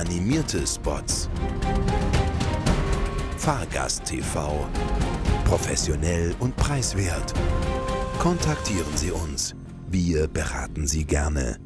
animierte Spots. Fahrgast TV. Professionell und preiswert. Kontaktieren Sie uns. Wir beraten Sie gerne.